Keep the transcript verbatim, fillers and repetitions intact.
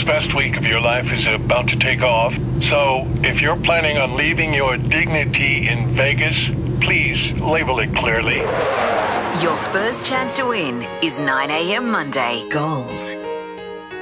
best week of your life is about to take off. So, if you're planning on leaving your dignity in Vegas, please label it clearly. Your first chance to win is nine a.m. Monday. Gold